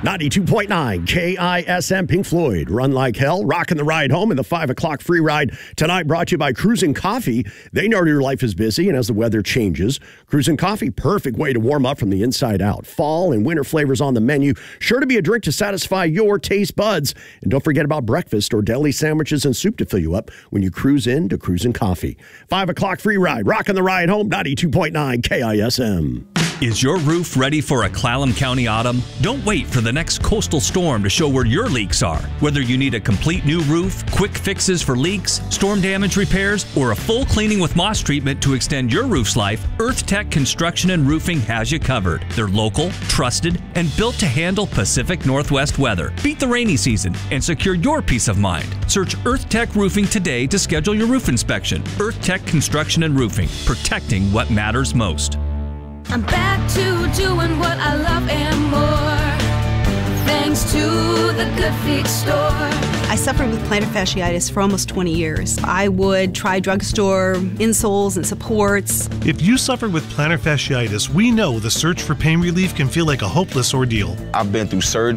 92.9 KISM. Pink Floyd, Run Like Hell, rocking the ride home in the 5 o'clock free ride tonight, brought to you by Cruisin' Coffee. They know your life is busy, and as the weather changes, Cruisin' Coffee, perfect way to warm up from the inside out. Fall and winter flavors on the menu, sure to be a drink to satisfy your taste buds. And don't forget about breakfast or deli sandwiches and soup to fill you up when you cruise in to Cruisin' Coffee. 5 o'clock free ride, rocking the ride home, 92.9 KISM. Is your roof ready for a Clallam County autumn? Don't wait for the next coastal storm to show where your leaks are. Whether you need a complete new roof, quick fixes for leaks, storm damage repairs, or a full cleaning with moss treatment to extend your roof's life, EarthTech Construction and Roofing has you covered. They're local, trusted, and built to handle Pacific Northwest weather. Beat the rainy season and secure your peace of mind. Search EarthTech Roofing today to schedule your roof inspection. EarthTech Construction and Roofing, protecting what matters most. I'm back to doing what I love and more, thanks to the Good Feet store. I suffered with plantar fasciitis for almost 20 years. I would try drugstore insoles and supports. If you suffer with plantar fasciitis, we know the search for pain relief can feel like a hopeless ordeal. I've been through surgery.